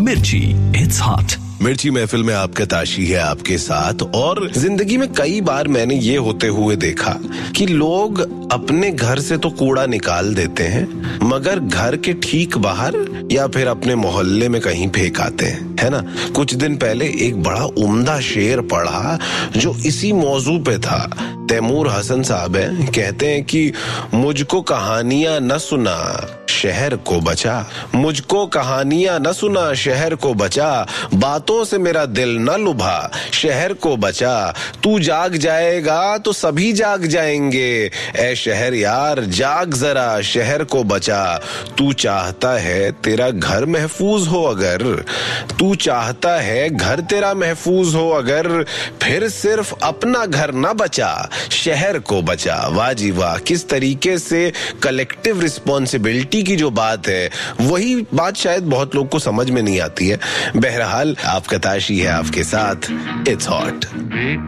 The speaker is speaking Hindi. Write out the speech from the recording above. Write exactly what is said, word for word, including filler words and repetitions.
मिर्ची, इट्स हॉट। मिर्ची महफिल में आपका ताशी है आपके साथ। और जिंदगी में कई बार मैंने ये होते हुए देखा कि लोग अपने घर से तो कूड़ा निकाल देते हैं, मगर घर के ठीक बाहर या फिर अपने मोहल्ले में कहीं फेंक आते हैं, है ना। कुछ दिन पहले एक बड़ा उम्दा शेर पढ़ा जो इसी मौजू पे था। तैमूर हसन साहब हैं, कहते हैं कि मुझको कहानियां न सुना शहर को बचा, मुझको कहानियां न सुना शहर को बचा, बातों से मेरा दिल न लुभा शहर को बचा, तू जाग जाएगा तो सभी जाग जाएंगे, ऐ शहर यार जाग जरा शहर को बचा, तू चाहता है तेरा घर महफूज हो अगर, तू चाहता है घर तेरा महफूज हो अगर, फिर सिर्फ अपना घर न बचा शहर को बचा। वाह जी वाह, किस तरीके से कलेक्टिव रिस्पॉन्सिबिलिटी की जो बात है वही बात शायद बहुत लोग को समझ में नहीं आती है। बहरहाल आपका ताशी है आपके साथ, इट्स हॉट।